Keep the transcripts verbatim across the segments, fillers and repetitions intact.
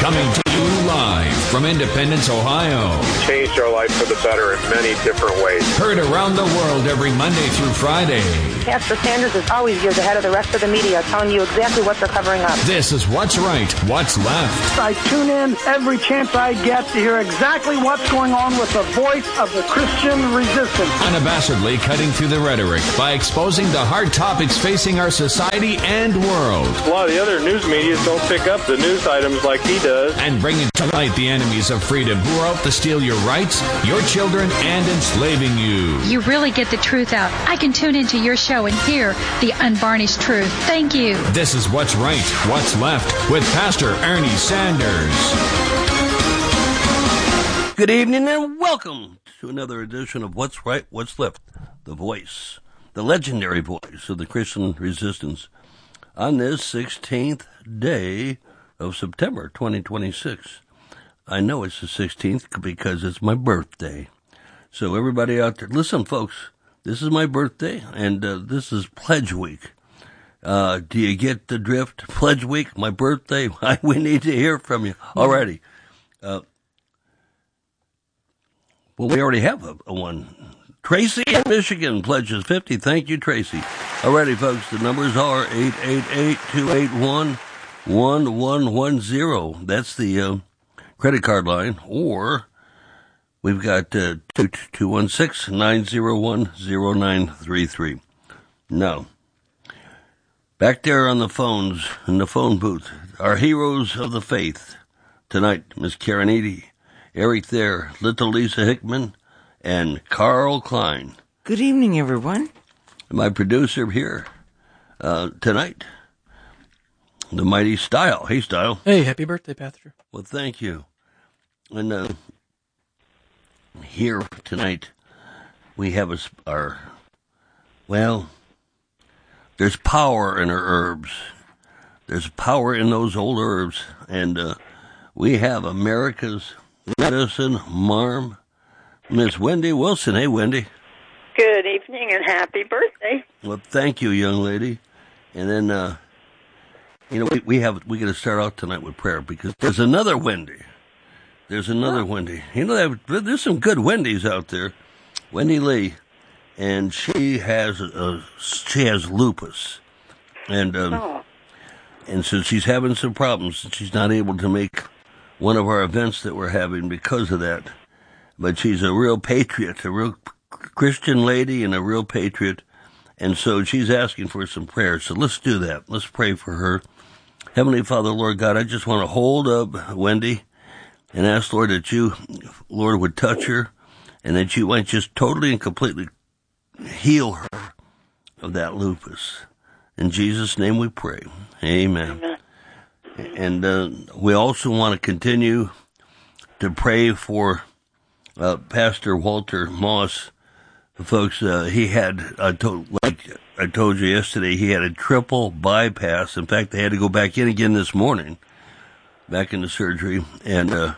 Coming to you live from Independence, Ohio. Changed our life for the better in many different ways. Heard around the world every Monday through Friday. Pastor Sanders is always years ahead of the rest of the media, telling you exactly what they're covering up. This is What's Right, What's Left. I tune in every chance I get to hear exactly what's going on with the voice of the Christian resistance. Unabashedly cutting through the rhetoric by exposing the hard topics facing our society and world. A lot of the other news media don't pick up the news items like he does. And bringing to light the enemies of freedom who are out to steal your rights, your children, and enslaving you. You really get the truth out. I can tune into your show and hear the unvarnished truth. Thank you. This is What's Right, What's Left with Pastor Ernie Sanders. Good evening and welcome to another edition of What's Right, What's Left, the voice, the legendary voice of the Christian resistance on this sixteenth day of September twenty twenty-six. I know it's the sixteenth because it's my birthday. So everybody out there, listen folks, this is my birthday and uh, this is Pledge Week. Uh, do you get the drift? Pledge Week, my birthday, we need to hear from you already. Uh, well, we already have a, a one. Tracy in Michigan pledges fifty. Thank you, Tracy. Alrighty, folks, the numbers are eight eight eight, two eight one, one one one zero. That's the uh, credit card line. Or we've got uh, two one six, nine zero one, zero nine three three. Now, back there on the phones, in the phone booth, our heroes of the faith tonight, Miss Karen Eady, Eric there, Little Lisa Hickman, and Carl Klein. Good evening, everyone. My producer here uh, tonight, the mighty Style. Hey, Style. Hey, happy birthday, Pastor. Well, thank you. And uh, here tonight, we have a, our, well, there's power in our herbs. There's power in those old herbs. And uh, we have America's medicine marm, Miss Wendy Wilson. Hey, Wendy. Good evening and happy birthday. Well, thank you, young lady. And then, uh, you know, we, we have, we got to start out tonight with prayer because there's another Wendy. There's another oh. Wendy. You know, there's some good Wendys out there. Wendy Lee. And she has, uh, she has lupus. And, um, oh. and so she's having some problems. She's not able to make one of our events that we're having because of that. But she's a real patriot, a real Christian lady and a real patriot. And so she's asking for some prayers. So let's do that. Let's pray for her. Heavenly Father, Lord God, I just want to hold up Wendy and ask, Lord, that you, Lord, would touch her and that you might just totally and completely heal her of that lupus. In Jesus' name we pray. Amen. Amen. And uh, we also want to continue to pray for uh, Pastor Walter Moss. Folks, uh, he had, I told, like I told you yesterday, he had a triple bypass. In fact, they had to go back in again this morning, back into surgery. And uh,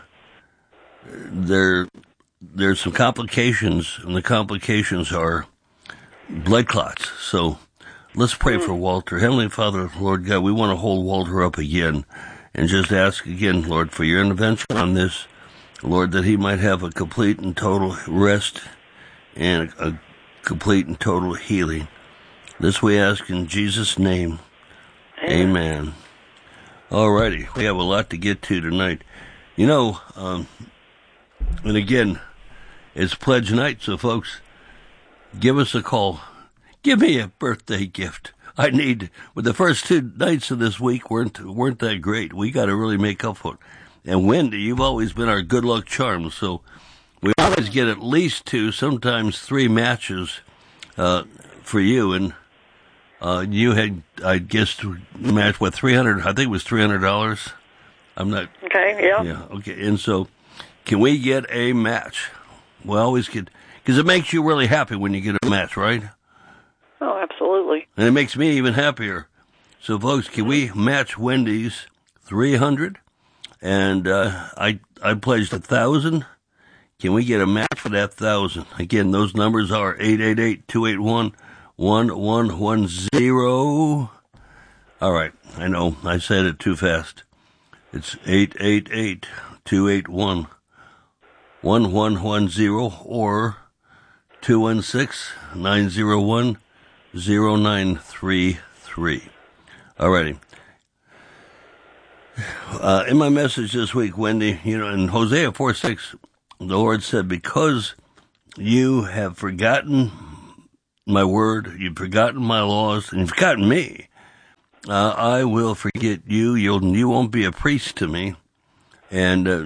there, there's some complications, and the complications are blood clots. So let's pray for Walter. Heavenly Father, Lord God, we want to hold Walter up again and just ask again, Lord, for your intervention on this. Lord, that he might have a complete and total rest and a complete and total healing. This we ask in Jesus' name. Amen. All righty. We have a lot to get to tonight. You know, um, and again, it's pledge night, so folks, give us a call. Give me a birthday gift. I need, well, the first two nights of this week weren't weren't that great. We got to really make up for it. And Wendy, you've always been our good luck charm, so we always get at least two, sometimes three matches uh, for you. And uh, you had, I guess, matched, what, three hundred, I think it was three hundred dollars. I'm not. Okay, yeah. Yeah, okay. And so, can we get a match? We always get, because it makes you really happy when you get a match, right? Oh, absolutely. And it makes me even happier. So, folks, can we match Wendy's three hundred? And uh, I I pledged a thousand. Can we get a match for that thousand? Again, those numbers are eight eight eight, two eight one, one one one zero. All right, I know I said it too fast. It's eight eight eight, two eight one, one one one zero or two one six, nine zero one, zero nine three three. Alrighty. Uh, in my message this week, Wendy, you know, in Hosea four six, the Lord said, because you have forgotten my word, you've forgotten my laws, and you've forgotten me, uh, I will forget you. You'll, you won't be a priest to me, and uh,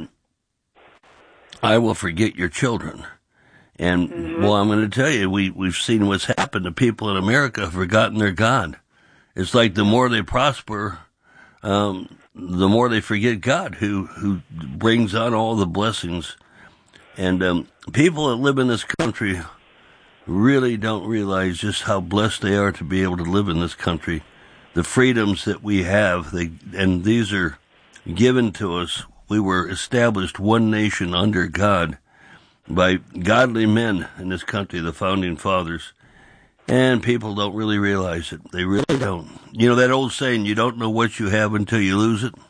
I will forget your children. And, mm-hmm. well, I'm going to tell you, we, we've seen what's happened to people in America have forgotten their God. It's like the more they prosper, um, the more they forget God, who, who brings on all the blessings. And um, people that live in this country really don't realize just how blessed they are to be able to live in this country. The freedoms that we have, they, and these are given to us. We were established one nation under God by godly men in this country, the founding fathers. And people don't really realize it. They really don't. You know that old saying, you don't know what you have until you lose it?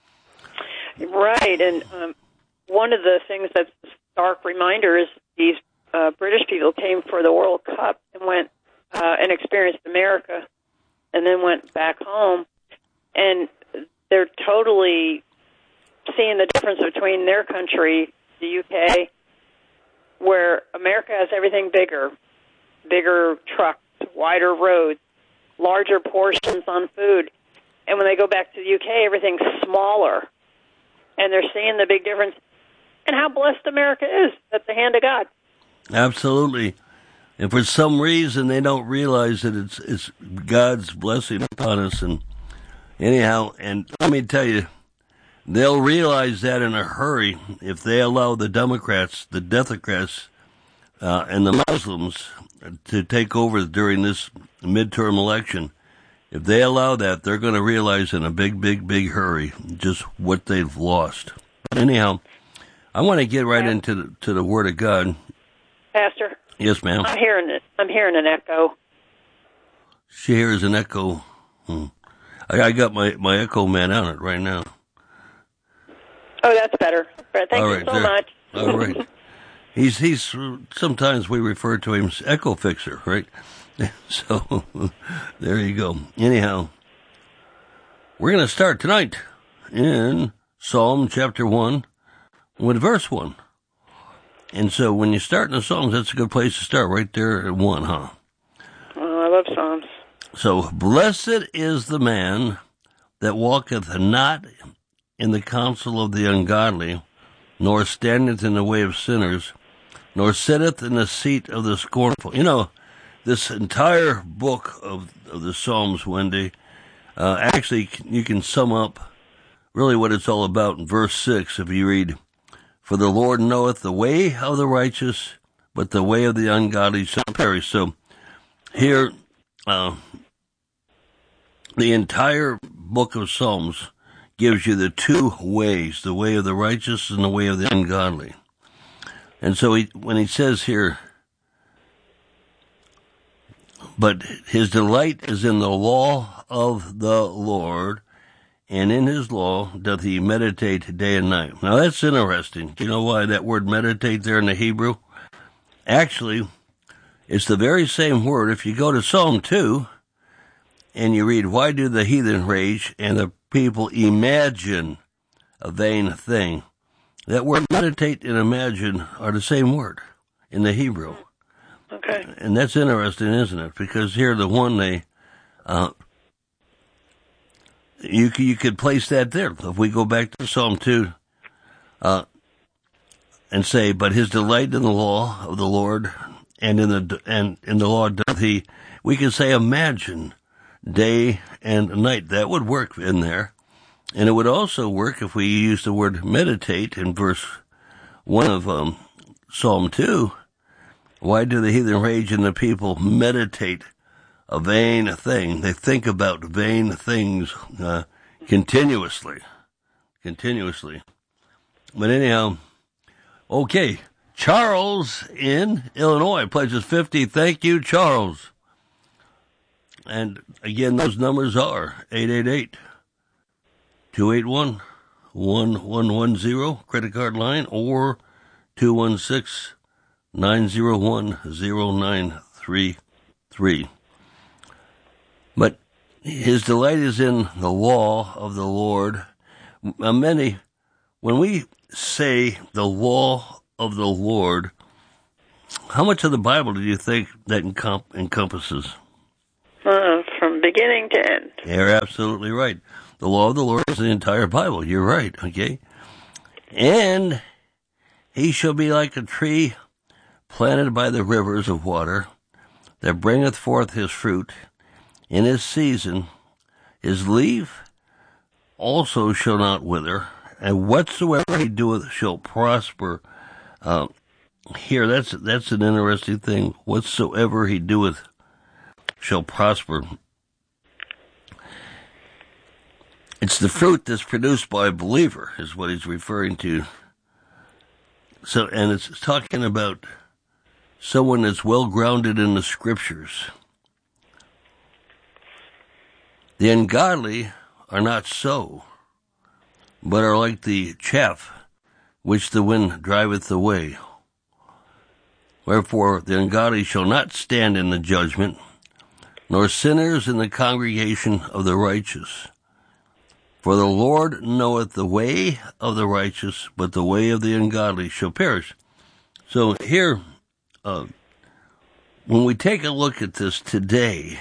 Right, and um, one of the things that's a stark reminder is these uh, British people came for the World Cup and went uh, and experienced America and then went back home, and they're totally seeing the difference between their country, the U K, where America has everything bigger, bigger trucks, wider roads, larger portions on food. And when they go back to the U K, everything's smaller. And they're seeing the big difference and how blessed America is at the hand of God. Absolutely. And for some reason, they don't realize that it's it's God's blessing upon us. And anyhow, and let me tell you, they'll realize that in a hurry if they allow the Democrats, the Democrats, uh, and the Muslims to take over during this midterm election. If they allow that, they're going to realize in a big, big, big hurry just what they've lost. But anyhow, I want to get right into the, to the Word of God. Pastor? Yes, ma'am? I'm hearing it. I'm hearing an echo. She hears an echo. Hmm. I, I got my, my Echo Man on it right now. Oh, that's better. Thank All you right, so there. much. All right. He's, he's, sometimes we refer to him as Echo Fixer, right? So, there you go. Anyhow, we're going to start tonight in Psalm chapter one with verse one. And so when you start in the Psalms, that's a good place to start, right there at one, huh? Oh, I love Psalms. So, blessed is the man that walketh not in the counsel of the ungodly, nor standeth in the way of sinners, nor sitteth in the seat of the scornful. You know, this entire book of, of the Psalms, Wendy, uh, actually you can sum up really what it's all about in verse six if you read, for the Lord knoweth the way of the righteous, but the way of the ungodly shall perish. So here, uh, the entire book of Psalms gives you the two ways, the way of the righteous and the way of the ungodly. And so he, when he says here, but his delight is in the law of the Lord, and in his law doth he meditate day and night. Now that's interesting. Do you know why that word meditate there in the Hebrew? Actually, it's the very same word. If you go to Psalm two, and you read, why do the heathen rage, and the people imagine a vain thing? That word meditate and imagine are the same word in the Hebrew. Okay. And that's interesting, isn't it? Because here the one they, uh, you you could place that there. If we go back to Psalm two, uh, and say, but his delight in the law of the Lord, and in the and in the law doth he, we can say imagine day and night. That would work in there. And it would also work if we use the word meditate in verse one of um, Psalm two. Why do the heathen rage and the people meditate a vain thing? They think about vain things uh, continuously. Continuously. But anyhow, okay. Charles in Illinois pledges fifty. Thank you, Charles. And again, those numbers are eight eight eight, two eight one, one one one zero credit card line, or two one six, nine zero one, zero nine three three. But his delight is in the law of the Lord. Uh, many, when we say the law of the Lord, how much of the Bible do you think that encom- encompasses? Uh, from beginning to end. You're absolutely right. The law of the Lord is the entire Bible. You're right, okay? And he shall be like a tree planted by the rivers of water, that bringeth forth his fruit in his season. His leaf also shall not wither, and whatsoever he doeth shall prosper. Uh, here, that's that's an interesting thing. Whatsoever he doeth shall prosper. It's the fruit that's produced by a believer, is what he's referring to. So, and it's talking about someone that's well grounded in the scriptures. The ungodly are not so, but are like the chaff which the wind driveth away. Wherefore the ungodly shall not stand in the judgment, nor sinners in the congregation of the righteous. For the Lord knoweth the way of the righteous, but the way of the ungodly shall perish. So here, uh, when we take a look at this today,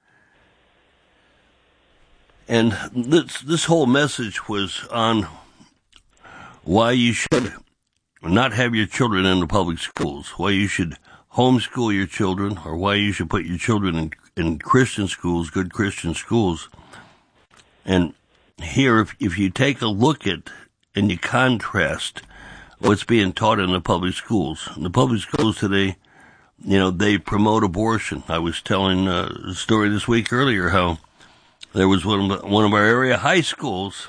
and this this whole message was on why you should not have your children in the public schools, why you should homeschool your children, or why you should put your children in, in Christian schools, good Christian schools. And here, if, if you take a look at and you contrast what's being taught in the public schools, in the public schools today, you know, they promote abortion. I was telling uh, a story this week earlier how there was one of, one of our area high schools.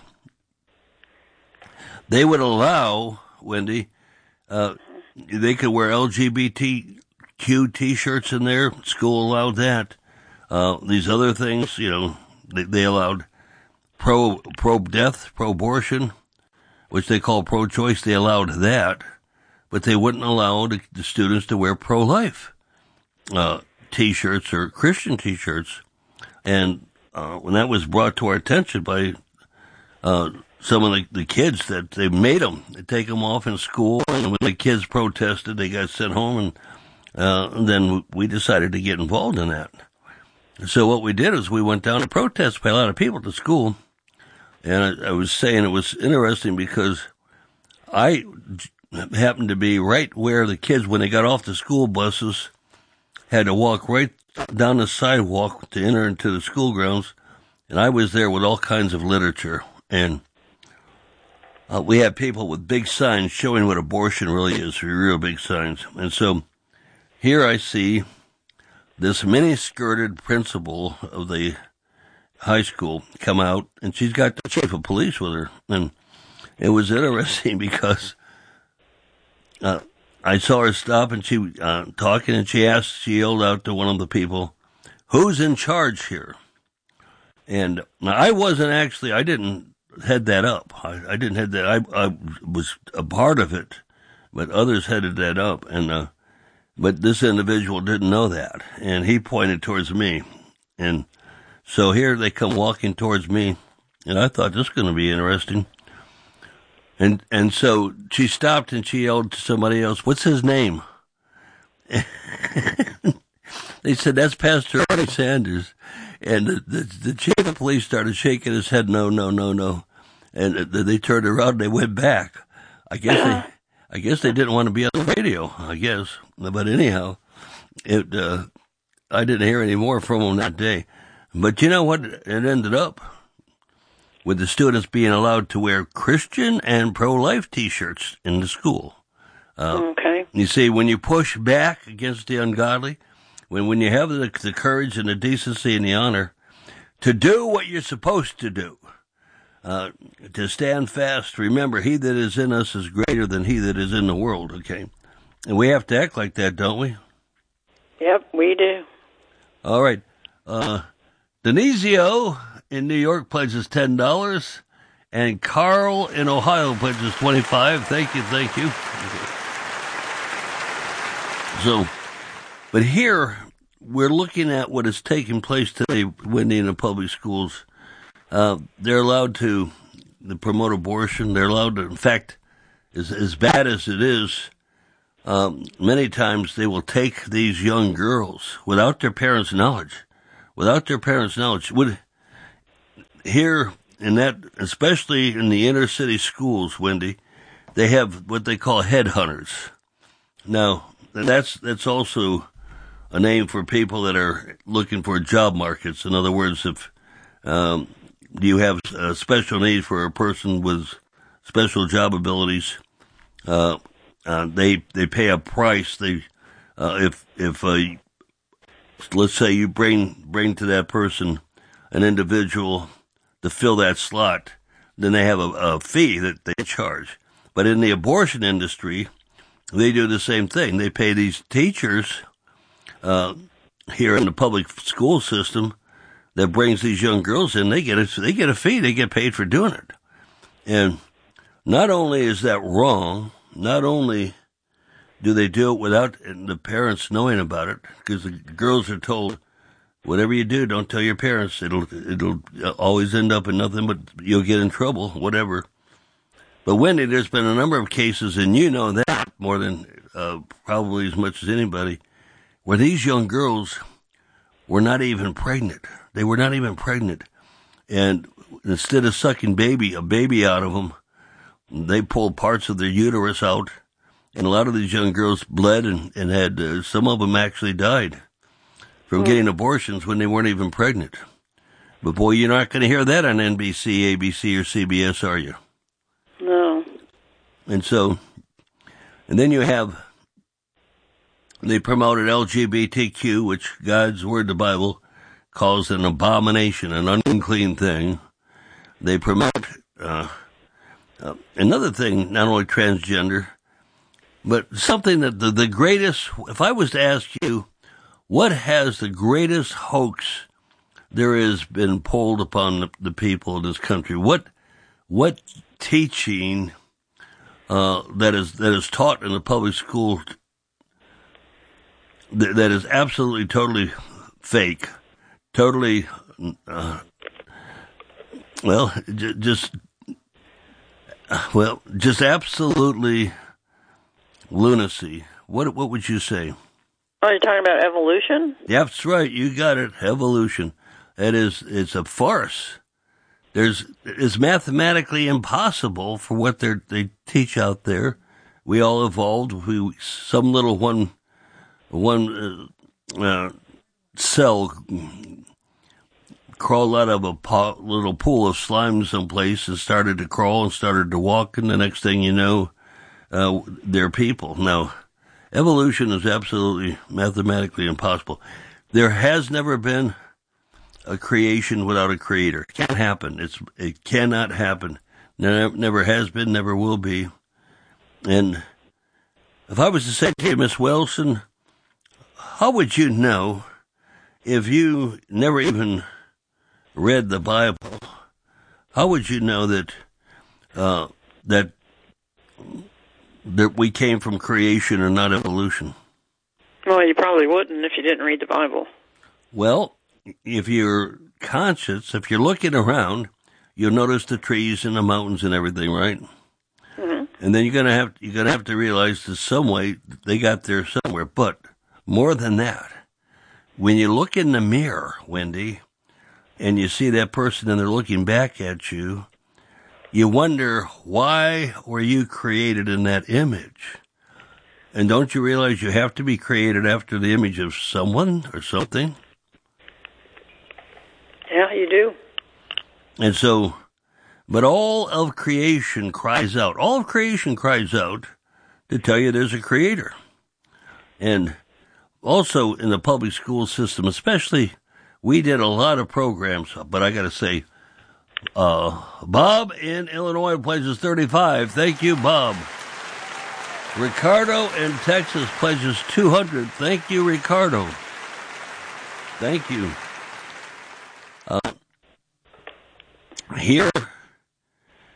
They would allow, Wendy, uh, they could wear L G B T Q T-shirts in there. School allowed that. Uh, these other things, you know, they, they allowed pro pro death, pro abortion, which they call pro choice. They allowed that, but they wouldn't allow the, the students to wear pro life uh, T-shirts or Christian T-shirts. And uh, when that was brought to our attention by uh, some of the, the kids, that they made them they take them off in school, and when the kids protested, they got sent home, and, uh, and then we decided to get involved in that. So what we did is we went down to protest by a lot of people to school. And I, I was saying it was interesting because I happened to be right where the kids, when they got off the school buses, had to walk right down the sidewalk to enter into the school grounds. And I was there with all kinds of literature. And uh, we had people with big signs showing what abortion really is, real big signs. And so here I see this mini-skirted principal of the high school come out, and she's got the chief of police with her. And it was interesting because uh, I saw her stop, and she uh, talking, and she asked, she yelled out to one of the people, "Who's in charge here?" And I wasn't actually, I didn't head that up. I, I didn't head that. I, I was a part of it, but others headed that up. And uh, but this individual didn't know that, and he pointed towards me. And so here they come walking towards me, and I thought this is going to be interesting. And and so she stopped and she yelled to somebody else, "What's his name?" They said, "That's Pastor Bernie Sanders." And the, the, the chief of police started shaking his head, "No, no, no, no." And they turned around and they went back. I guess they, I guess they didn't want to be on the radio, I guess. But anyhow, it, uh, I didn't hear any more from them that day. But you know what? It ended up with the students being allowed to wear Christian and pro-life T-shirts in the school. Uh, okay. You see, when you push back against the ungodly, when when you have the, the courage and the decency and the honor to do what you're supposed to do, uh, to stand fast, remember, he that is in us is greater than he that is in the world, okay? And we have to act like that, don't we? Yep, we do. All right. Uh, Denizio in New York pledges ten dollars, And Carl in Ohio pledges twenty-five. Thank you, thank you. So, but here we're looking at what is taking place today, Wendy, in the public schools. Uh, they're allowed to, to promote abortion. They're allowed to, in fact, as, as bad as it is, um, many times they will take these young girls without their parents' knowledge. Without their parents' knowledge. Would, here, in that, especially in the inner city schools, Wendy, they have what they call headhunters. Now, that's that's also a name for people that are looking for job markets. In other words, if um, you have a special need for a person with special job abilities, uh, uh, they they pay a price. They uh, if if uh, let's say you bring bring to that person an individual to fill that slot, then they have a, a fee that they charge. But in the abortion industry, they do the same thing. They pay these teachers uh, here in the public school system that brings these young girls in. They get a, they get a fee. They get paid for doing it. And not only is that wrong, not only do they do it without the parents knowing about it, because the girls are told, whatever you do, don't tell your parents. It'll it'll always end up in nothing but you'll get in trouble, whatever. But Wendy, there's been a number of cases, and you know that more than uh, probably as much as anybody, where these young girls were not even pregnant. They were not even pregnant. And instead of sucking baby, a baby out of them, they pulled parts of their uterus out. And a lot of these young girls bled and, and had, uh, some of them actually died from getting abortions when they weren't even pregnant. But boy, you're not going to hear that on N B C, A B C, or C B S, are you? No. And so, and then you have, they promoted L G B T Q, which God's Word, the Bible, calls an abomination, an unclean thing. They promote uh, uh, another thing, not only transgender, but something that the, the greatest, if I was to ask you, what has the greatest hoax there has been pulled upon the, the people in this country? What what teaching uh, that is that is taught in the public school that, that is absolutely totally fake, totally uh, well, j- just well, just absolutely lunacy. What what would you say? Are you talking about evolution? Yeah, that's right. You got it. Evolution. That is, it's a farce. There's, it's mathematically impossible for what they they teach out there. We all evolved. We some little one one uh, uh, cell crawled out of a po- little pool of slime someplace and started to crawl and started to walk, and the next thing you know, uh, they're people now. Evolution is absolutely mathematically impossible. There has never been a creation without a creator. It can't happen. It's it cannot happen. Never, never has been, never will be. And if I was to say to you, Miss Wilson, how would you know if you never even read the Bible? How would you know that uh, that that we came from creation and not evolution? Well, you probably wouldn't if you didn't read the Bible. Well, if you're conscious, if you're looking around, you'll notice the trees and the mountains and everything, right? Mm-hmm. And then you're gonna have you're gonna have to realize that some way they got there somewhere. But more than that, when you look in the mirror, Wendy, and you see that person and they're looking back at you, you wonder, why were you created in that image? And don't you realize you have to be created after the image of someone or something? Yeah, you do. And so, but all of creation cries out. All of creation cries out to tell you there's a creator. And also in the public school system, especially, we did a lot of programs, but I got to say, Uh, Bob in Illinois pledges thirty-five. Thank you, Bob. Ricardo in Texas pledges two hundred. Thank you, Ricardo. Thank you. Uh, here,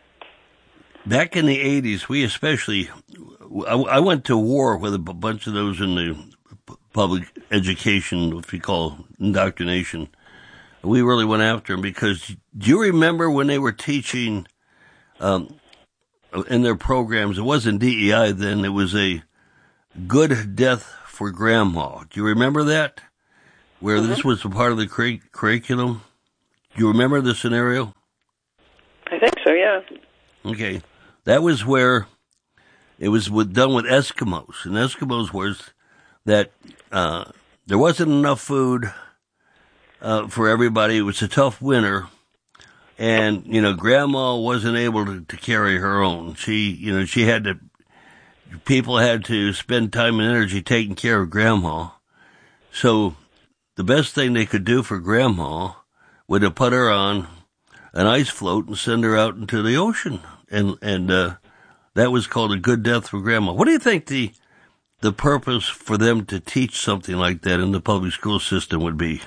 back in the eighties, we especially, I, I went to war with a b- bunch of those in the p- public education, if you call indoctrination. We really went after them because, do you remember when they were teaching um, in their programs, it wasn't D E I then, it was a good death for grandma. Do you remember that? Where mm-hmm. this was a part of the cur- curriculum? Do you remember the scenario? I think so, yeah. Okay. That was where it was with, done with Eskimos. And Eskimos was that uh, there wasn't enough food uh, for everybody. It was a tough winter. And, you know, grandma wasn't able to, to carry her own. She, you know, she had to, people had to spend time and energy taking care of grandma. So the best thing they could do for grandma would have put her on an ice float and send her out into the ocean. And, and, uh, that was called a good death for grandma. What do you think the, the purpose for them to teach something like that in the public school system would be?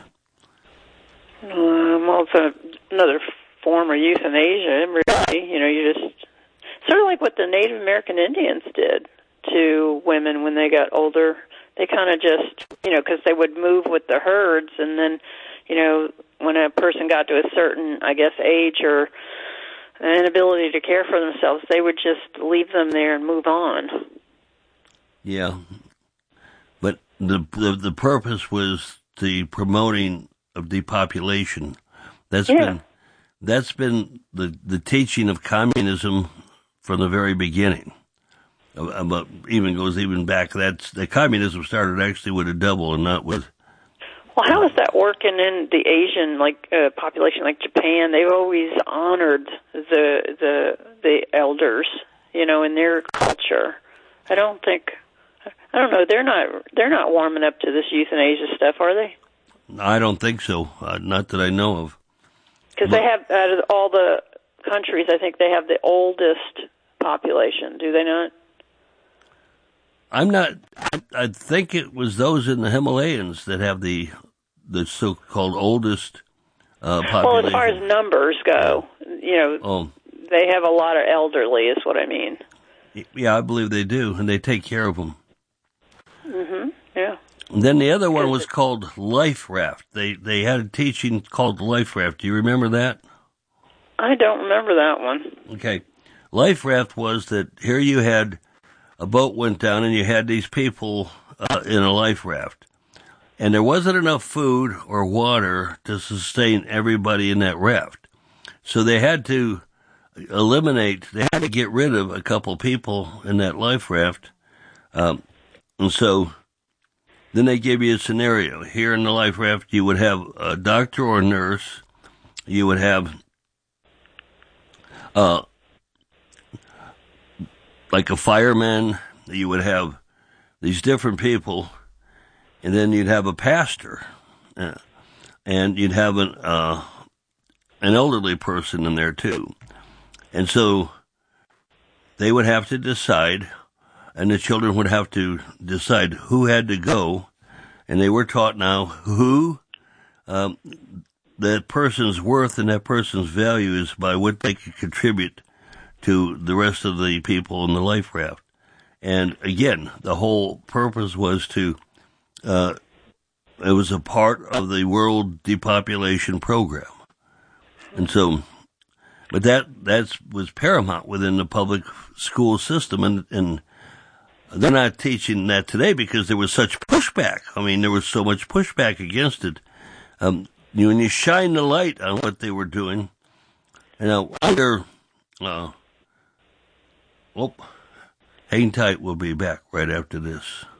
Um, well, it's a, another form of euthanasia, really. You know, you just, sort of like what the Native American Indians did to women when they got older. They kind of just, you know, because they would move with the herds, and then, you know, when a person got to a certain, I guess, age or an inability to care for themselves, they would just leave them there and move on. Yeah. But the the, the purpose was the promoting of depopulation. That's yeah. been that's been the, the teaching of communism from the very beginning. About even goes even back. That's the communism started actually with a devil and not with. Well, how is that working in the Asian like uh, population, like Japan? They've always honored the the the elders, you know, in their culture. I don't think, I don't know. They're not they're not warming up to this euthanasia stuff, are they? I don't think so. Uh, not that I know of. Because they have out of all the countries, I think they have the oldest population. Do they not? I'm not. I think it was those in the Himalayas that have the the so-called oldest uh, population. Well, as far as numbers go, you know, oh. they have a lot of elderly. Is what I mean. Yeah, I believe they do, and they take care of them. Mm-hmm. Yeah. And then the other one was called Life Raft. They they had a teaching called Life Raft. Do you remember that? I don't remember that one. Okay, Life Raft was that here you had. A boat went down and you had these people uh, in a life raft. And there wasn't enough food or water to sustain everybody in that raft. So they had to eliminate, they had to get rid of a couple people in that life raft. Um, and so then they gave you a scenario. Here in the life raft, you would have a doctor or a nurse. You would have uh like a fireman, you would have these different people, and then you'd have a pastor, uh, and you'd have an uh, an elderly person in there too. And so they would have to decide, and the children would have to decide who had to go, and they were taught now who um, that person's worth and that person's value is by what they could contribute to the rest of the people in the life raft. And again, the whole purpose was to, uh, it was a part of the world depopulation program. And so, but that, that was paramount within the public school system. And, and they're not teaching that today because there was such pushback. I mean, there was so much pushback against it. Um, you, when you shine the light on what they were doing, you know, under, uh, Oh, hang tight. We'll be back right after this.